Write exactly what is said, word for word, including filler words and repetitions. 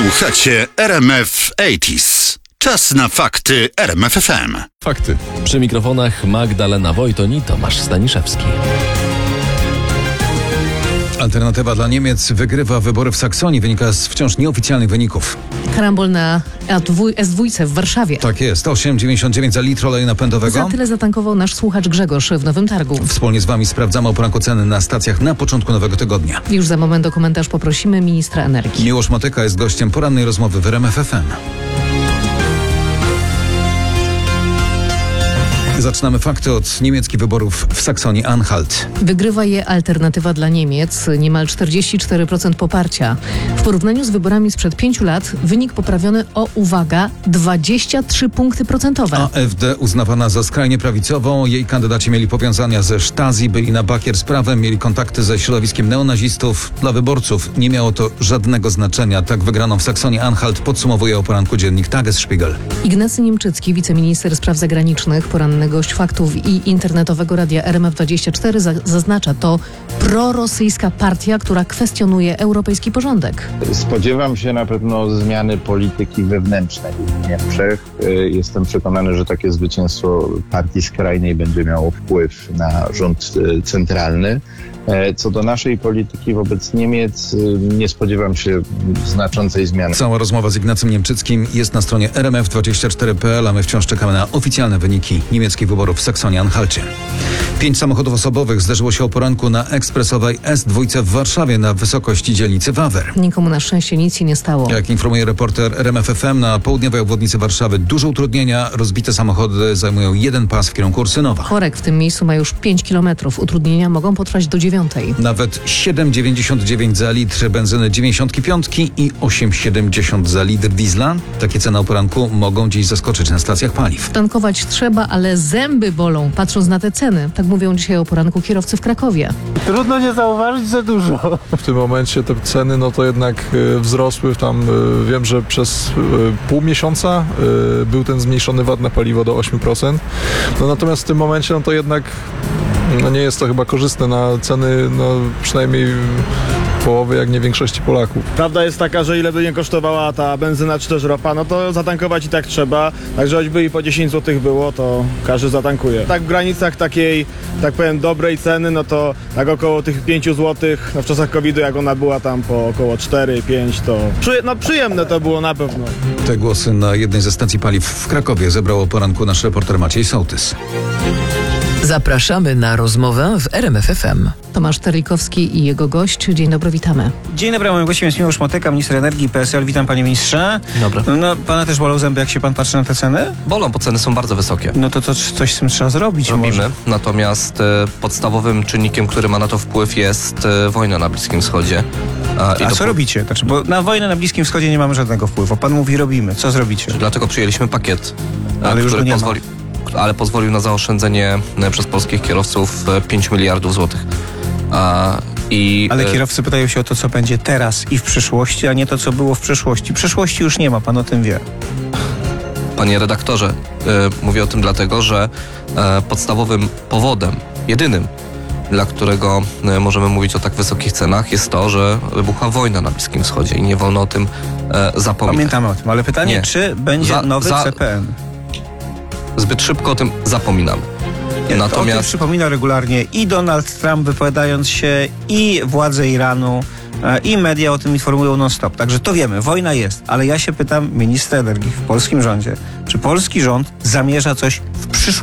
Słuchacie R M F osiemdziesiąt. Czas na fakty R M F F M. Fakty. Przy mikrofonach Magdalena Wojton i Tomasz Staniszewski. Alternatywa dla Niemiec wygrywa wybory w Saksonii, wynika z wciąż nieoficjalnych wyników. Karambol na es dwa w Warszawie. Tak jest, osiem dziewięćdziesiąt dziewięć za litr oleju napędowego. Za tyle zatankował nasz słuchacz Grzegorz w Nowym Targu. Wspólnie z Wami sprawdzamy o poranku ceny na stacjach na początku nowego tygodnia. Już za moment o komentarz poprosimy ministra energii. Miłosz Motyka jest gościem porannej rozmowy w R M F F M. Zaczynamy fakty od niemieckich wyborów w Saksonii-Anhalt. Wygrywa je Alternatywa dla Niemiec, niemal czterdzieści cztery procent poparcia. W porównaniu z wyborami sprzed pięciu lat wynik poprawiony o, uwaga, dwadzieścia trzy punkty procentowe. A F D uznawana za skrajnie prawicową, jej kandydaci mieli powiązania ze Stasi, byli na bakier z prawem, mieli kontakty ze środowiskiem neonazistów. Dla wyborców nie miało to żadnego znaczenia. Tak wygraną w Saksonii-Anhalt podsumowuje o poranku dziennik Tagesspiegel. Ignacy Niemczycki, wiceminister spraw zagranicznych, poranny gość faktów i internetowego radia R M F dwadzieścia cztery, zaznacza, to prorosyjska partia, która kwestionuje europejski porządek. Spodziewam się na pewno zmiany polityki wewnętrznej w Niemczech. Jestem przekonany, że takie zwycięstwo partii skrajnej będzie miało wpływ na rząd centralny. Co do naszej polityki wobec Niemiec, nie spodziewam się znaczącej zmiany. Cała rozmowa z Ignacym Niemczyckim jest na stronie R M F dwadzieścia cztery kropka p l, a my wciąż czekamy na oficjalne wyniki niemieckich wyborów w Saksonii-Anhalcie. Pięć samochodów osobowych zdarzyło się o poranku na ekspresowej es dwa w Warszawie na wysokości dzielnicy Wawer. Nikomu na szczęście nic się nie stało. Jak informuje reporter R M F F M, na południowej obwodnicy Warszawy duże utrudnienia. Rozbite samochody zajmują jeden pas w kierunku Ursynowa. Korek w tym miejscu ma już pięć kilometrów. Utrudnienia mogą potrwać do dziewiątej. Nawet siedem dziewięćdziesiąt dziewięć za litr benzyny dziewięćdziesiąt pięć i osiem siedemdziesiąt za litr diesla. Takie ceny o poranku mogą dziś zaskoczyć na stacjach paliw. Tankować trzeba, ale zęby bolą, patrząc na te ceny. Tak mówią dzisiaj o poranku kierowcy w Krakowie. Trudno nie zauważyć za dużo. W tym momencie te ceny no to jednak y, wzrosły. Tam y, wiem, że przez y, pół miesiąca y, był ten zmniejszony V A T na paliwo do osiem procent. No natomiast w tym momencie no to jednak no nie jest to chyba korzystne na ceny no przynajmniej połowy, jak nie większości Polaków. Prawda jest taka, że ile by nie kosztowała ta benzyna czy też ropa, no to zatankować i tak trzeba. Także choćby i po dziesięć złotych było, to każdy zatankuje. Tak w granicach takiej, tak powiem, dobrej ceny, no to tak około tych pięć złotych, no w czasach kowida jak ona była tam po około cztery pięć, to przy, no przyjemne to było na pewno. Te głosy na jednej ze stacji paliw w Krakowie zebrał o poranku nasz reporter Maciej Sołtys. Zapraszamy na rozmowę w R M F F M. Tomasz Terlikowski i jego gość. Dzień dobry, witamy. Dzień dobry, moim gościem jest Miłosz Motyka, minister energii i P S L. Witam, panie ministrze. Dobra. No, pana też bolą zęby, jak się pan patrzy na te ceny? Bolą, bo ceny są bardzo wysokie. No to, to coś z tym trzeba zrobić. Robimy, może. natomiast e, podstawowym czynnikiem, który ma na to wpływ, jest e, wojna na Bliskim Wschodzie. A, i A to co robicie? Znaczy, bo na wojnę na Bliskim Wschodzie nie mamy żadnego wpływu. Pan mówi robimy. Co zrobicie? Dlatego przyjęliśmy pakiet, e, Ale już który go nie ma. pozwoli, ale pozwolił na zaoszczędzenie e, przez polskich kierowców e, pięć miliardów złotych. A, i, Ale e, kierowcy pytają się o to, co będzie teraz i w przyszłości, a nie to, co było w przeszłości. Przyszłości już nie ma, pan o tym wie. Panie redaktorze, e, mówię o tym dlatego, że e, podstawowym powodem, jedynym, dla którego e, możemy mówić o tak wysokich cenach, jest to, że wybuchła wojna na Bliskim Wschodzie i nie wolno o tym e, zapominać. Pamiętamy o tym, ale pytanie, Nie. czy będzie Za- nowy za- C P N? Zbyt szybko o tym zapominamy. Nie, Natomiast... O tym Natomiast przypomina regularnie i Donald Trump, wypowiadając się, i władze Iranu, e, i media o tym informują non-stop. Także to wiemy, wojna jest. Ale ja się pytam ministra energii w polskim rządzie, czy polski rząd zamierza coś w przyszłości